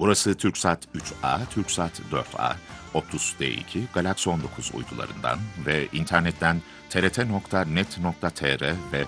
Burası TürkSat 3A, TürkSat 4A, Optus-D2, Galaxy 19 uydularından ve internetten trt.net.tr ve